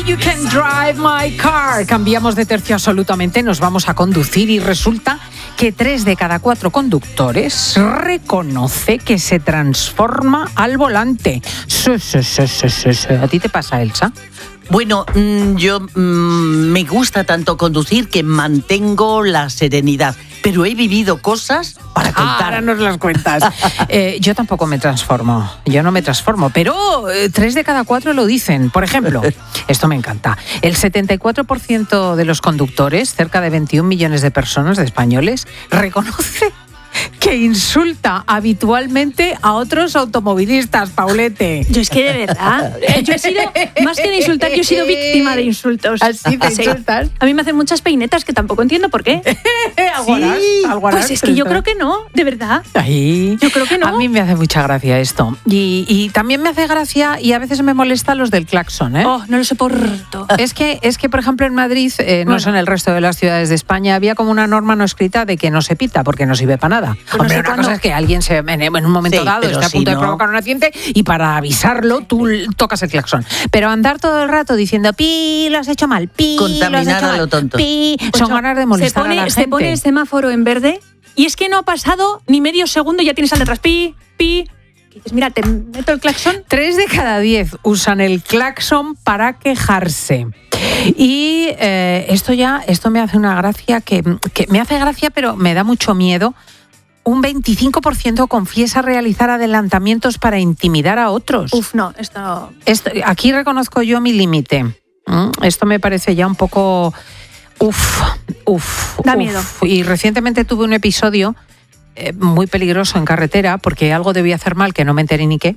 You Can Drive My Car. Cambiamos de tercio absolutamente, nos vamos a conducir y resulta que 3 de cada 4 conductores reconoce que se transforma al volante. Sí. ¿A ti te pasa, Elsa? Bueno, yo me gusta tanto conducir que mantengo la serenidad, pero he vivido cosas para contar. Ahora nos las cuentas. Yo tampoco me transformo, yo no me transformo, pero 3 de cada 4 lo dicen. Por ejemplo, esto me encanta, el 74% de los conductores, cerca de 21 millones de personas, de españoles, reconoce que insulta habitualmente a otros automovilistas, Paulete. Yo es que de verdad, yo he sido, más que de insultar, yo he sido víctima de insultos. ¿Así te insultas? A mí me hacen muchas peinetas que tampoco entiendo por qué. Pues es que yo creo que no, de verdad. Ay, yo creo que no. A mí me hace mucha gracia esto. Y también me hace gracia y a veces me molesta los del claxon, ¿eh? Oh, no lo soporto. Es que por ejemplo, en Madrid, no sé en el resto de las ciudades de España, había como una norma no escrita de que no se pita porque no sirve para nada. Hombre, una cosa es que alguien en un momento dado esté a punto de provocar un accidente y para avisarlo tú tocas el claxon. Pero andar todo el rato diciendo pi, lo has hecho mal, pi, contaminar a lo tonto. Pi, son ganas de molestar a la gente. Se pone el semáforo en verde y es que no ha pasado ni medio segundo y ya tienes al detrás pi. Y dices, mira, te meto el claxon. 3 de cada 10 usan el claxon para quejarse. Y esto me hace una gracia que me hace gracia, pero me da mucho miedo. Un 25% confiesa realizar adelantamientos para intimidar a otros. Uf, no, esto... Aquí reconozco yo mi límite. Esto me parece ya un poco... Da miedo. Y recientemente tuve un episodio muy peligroso en carretera porque algo debí hacer mal que no me enteré ni qué.